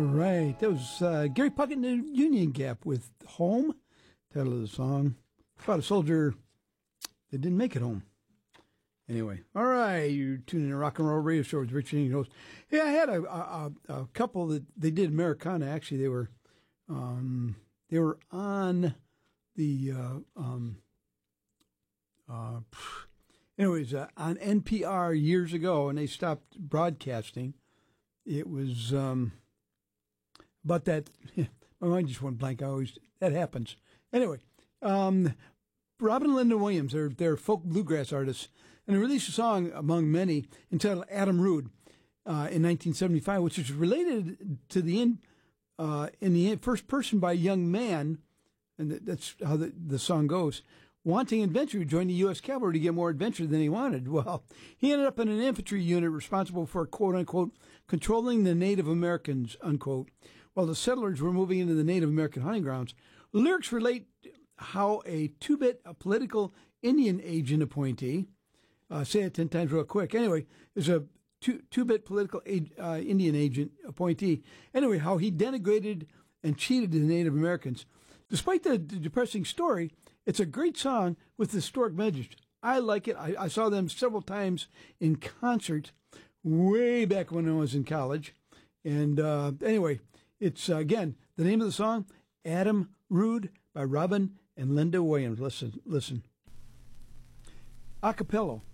Right, that was Gary Puckett and the Union Gap with Home, title of the song. About a soldier that didn't make it home. Anyway, all right, you're tuning in to Rock and Roll Radio Show with Richard Henry host. Yeah, I had a couple that they did Americana. Actually, they were on the on NPR years ago, and they stopped broadcasting. It was but that my mind just went blank. That happens. Anyway, Robin and Linda Williams, they're folk bluegrass artists, and they released a song among many entitled "Adam Rude" in 1975, which is related to in the first person by a young man, and that's how the song goes. Wanting adventure, he joined the U.S. Cavalry to get more adventure than he wanted. Well, he ended up in an infantry unit responsible for, quote-unquote, controlling the Native Americans, unquote, while the settlers were moving into the Native American hunting grounds. The lyrics relate how a two-bit political Indian agent appointee, say it 10 times real quick, anyway, is a two-bit political Indian agent appointee, anyway, how he denigrated and cheated the Native Americans. Despite the depressing story, it's a great song with historic message. I like it. I saw them several times in concert way back when I was in college. And anyway, it's, again, the name of the song, Adam Rude by Robin and Linda Williams. Listen. Acapella.